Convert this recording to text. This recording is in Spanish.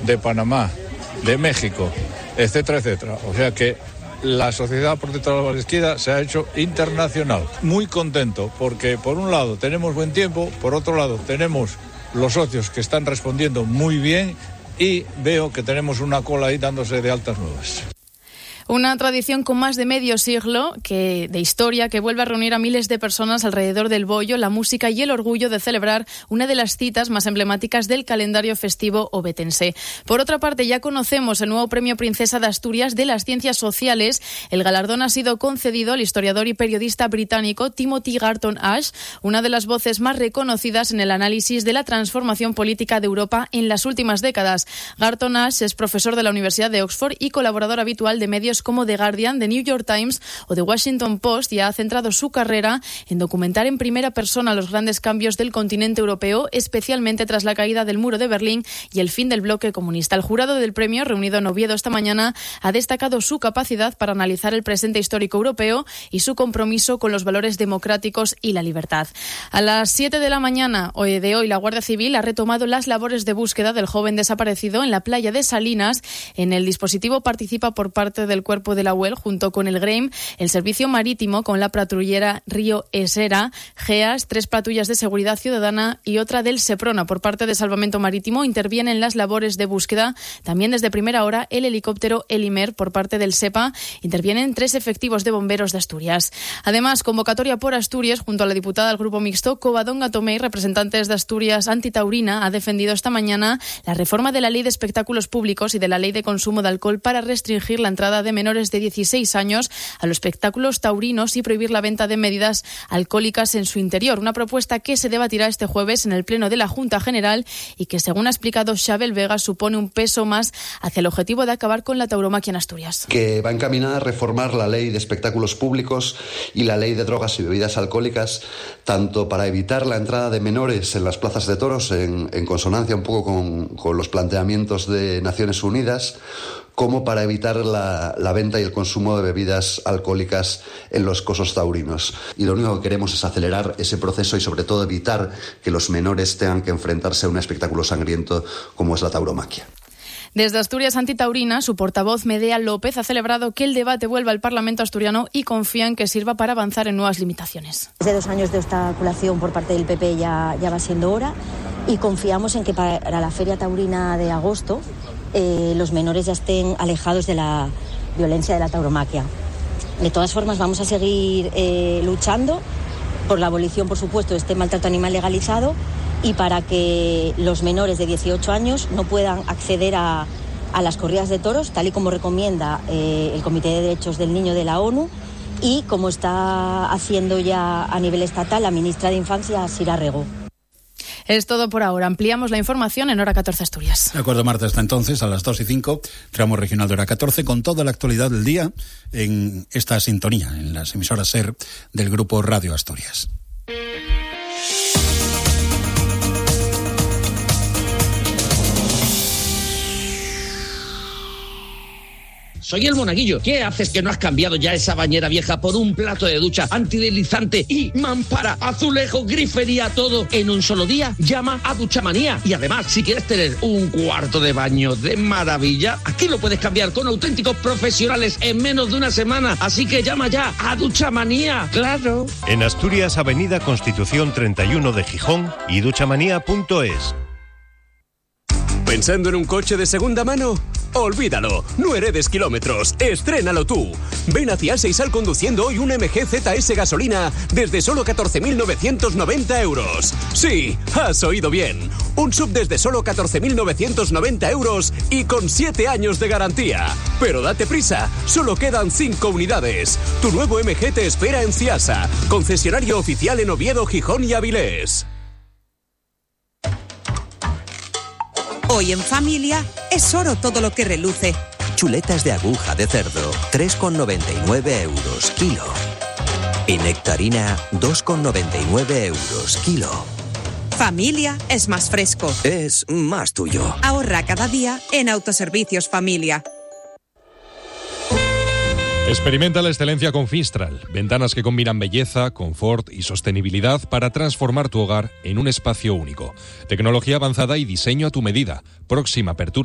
de Panamá, de México, etcétera, etcétera. O sea que la Sociedad Protectora de la Barisquida se ha hecho internacional. Muy contento porque por un lado tenemos buen tiempo, por otro lado tenemos los socios que están respondiendo muy bien y veo que tenemos una cola ahí dándose de altas nuevas. Una tradición con más de medio siglo de historia que vuelve a reunir a miles de personas alrededor del bollo, la música y el orgullo de celebrar una de las citas más emblemáticas del calendario festivo ovetense. Por otra parte, ya conocemos el nuevo Premio Princesa de Asturias de las Ciencias Sociales. El galardón ha sido concedido al historiador y periodista británico Timothy Garton Ash, una de las voces más reconocidas en el análisis de la transformación política de Europa en las últimas décadas. Garton Ash es profesor de la Universidad de Oxford y colaborador habitual de medios como The Guardian, The New York Times o The Washington Post, y ha centrado su carrera en documentar en primera persona los grandes cambios del continente europeo, especialmente tras la caída del muro de Berlín y el fin del bloque comunista. El jurado del premio, reunido en Oviedo esta mañana, ha destacado su capacidad para analizar el presente histórico europeo y su compromiso con los valores democráticos y la libertad. A las 7 de la mañana de hoy, la Guardia Civil ha retomado las labores de búsqueda del joven desaparecido en la playa de Salinas. En el dispositivo participa por parte del Cuerpo de la UEL, junto con el GREIM, el Servicio Marítimo con la patrullera Río Esera, GEAS, 3 patrullas de seguridad ciudadana y otra del SEPRONA. Por parte de Salvamento Marítimo intervienen las labores de búsqueda. También desde primera hora el helicóptero Elimer. Por parte del SEPA intervienen 3 efectivos de bomberos de Asturias. Además, convocatoria por Asturias junto a la diputada del Grupo Mixto Covadonga Tomei, representantes de Asturias Antitaurina, ha defendido esta mañana la reforma de la Ley de Espectáculos Públicos y de la Ley de Consumo de Alcohol para restringir la entrada de menores de 16 años a los espectáculos taurinos y prohibir la venta de bebidas alcohólicas en su interior. Una propuesta que se debatirá este jueves en el Pleno de la Junta General y que, según ha explicado Xabel Vega, supone un peso más hacia el objetivo de acabar con la tauromaquia en Asturias. Que va encaminada a reformar la Ley de Espectáculos Públicos y la Ley de Drogas y Bebidas Alcohólicas, tanto para evitar la entrada de menores en las plazas de toros, en consonancia un poco con los planteamientos de Naciones Unidas, como para evitar la venta y el consumo de bebidas alcohólicas en los cosos taurinos. Y lo único que queremos es acelerar ese proceso y, sobre todo, evitar que los menores tengan que enfrentarse a un espectáculo sangriento como es la tauromaquia. Desde Asturias Antitaurina, su portavoz Medea López ha celebrado que el debate vuelva al Parlamento asturiano y confía en que sirva para avanzar en nuevas limitaciones. Desde 2 años de obstaculación por parte del PP ya va siendo hora, y confiamos en que para la Feria Taurina de agosto los menores ya estén alejados de la violencia de la tauromaquia. De todas formas, vamos a seguir luchando por la abolición, por supuesto, de este maltrato animal legalizado, y para que los menores de 18 años no puedan acceder a las corridas de toros, tal y como recomienda el Comité de Derechos del Niño de la ONU y como está haciendo ya a nivel estatal la ministra de Infancia, Sira Rego. Es todo por ahora. Ampliamos la información en Hora 14 Asturias. De acuerdo, Marta. Hasta entonces, a las 2:05, tramo regional de Hora 14, con toda la actualidad del día en esta sintonía, en las emisoras SER del Grupo Radio Asturias. Soy el Monaguillo. ¿Qué haces que no has cambiado ya esa bañera vieja por un plato de ducha antideslizante y mampara, azulejo, grifería, todo en un solo día? Llama a Duchamanía. Y además, si quieres tener un cuarto de baño de maravilla, aquí lo puedes cambiar con auténticos profesionales en menos de una semana. Así que llama ya a Duchamanía. ¡Claro! En Asturias, Avenida Constitución 31 de Gijón y duchamanía.es. ¿Pensando en un coche de segunda mano? Olvídalo, no heredes kilómetros, estrénalo tú. Ven hacia Seisal conduciendo hoy un MG ZS gasolina desde solo 14.990 euros. Sí, has oído bien, un SUV desde solo 14.990 euros y con 7 años de garantía. Pero date prisa, solo quedan 5 unidades. Tu nuevo MG te espera en Ciasa, concesionario oficial en Oviedo, Gijón y Avilés. Hoy en familia es oro todo lo que reluce. Chuletas de aguja de cerdo, 3,99 euros kilo. Y nectarina, 2,99 euros kilo. Familia es más fresco. Es más tuyo. Ahorra cada día en Autoservicios Familia. Experimenta la excelencia con Fistral. Ventanas que combinan belleza, confort y sostenibilidad para transformar tu hogar en un espacio único. Tecnología avanzada y diseño a tu medida. Próxima apertura